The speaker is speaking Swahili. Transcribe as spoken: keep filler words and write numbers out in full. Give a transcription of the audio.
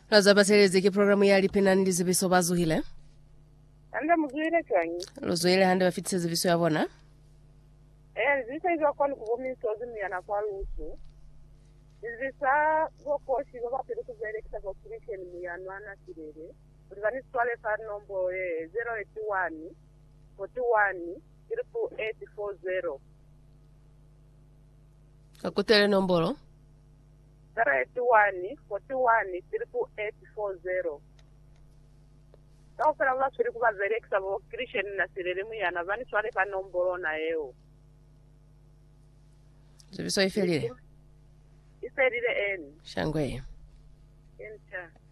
Lazabaselezi ki programu ya lipina nilizibiso bazuhile. Anda mzuile kanyi. Lozuile hande bafitse zibiso yabona. Eh, zisa hizo kwani kuvumi sozi miyana kwa lusu. Zisa gokoshi goba peruku zere kita gokirishe ni miyana na kirere. Ulivani swale fa nombo eh zero eight one four one triple eight four zero. Kakutele nomboro? zero eight one four one triple eight four zero. Opera la suri kuba zere kita gokirishe ni na kirere miyana vani swale fa nomboro na eo. Zibiso ifelile? Ifelile eni. Shangwe. Enta.